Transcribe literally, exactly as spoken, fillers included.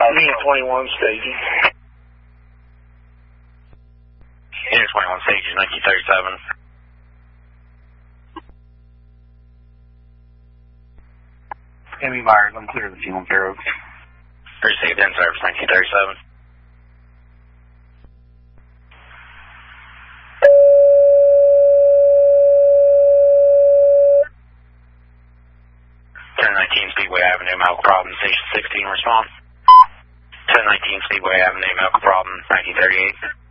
Me and twenty-one staging. Yeah, twenty-one staging, nineteen thirty-seven. Emmy Myers, I'm clear of the fuel Fair Oaks. Received in service, nineteen thirty-seven. ten nineteen Speedway Avenue, medical problem, station sixteen, response. ten nineteen Speedway Avenue, medical problem, nineteen thirty-eight.